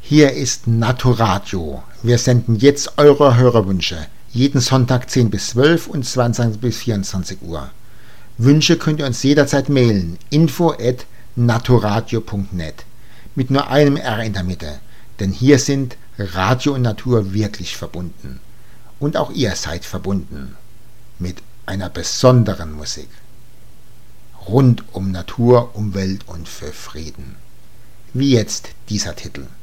Hier ist Naturadio. Wir senden jetzt eure Hörerwünsche. Jeden Sonntag 10 bis 12 und 20 bis 24 Uhr. Wünsche könnt ihr uns jederzeit mailen. info@naturadio.net. Mit nur einem R in der Mitte. Denn hier sind Radio und Natur wirklich verbunden. Und auch ihr seid verbunden. Mit einer besonderen Musik. Rund um Natur, Umwelt und für Frieden. Wie jetzt dieser Titel.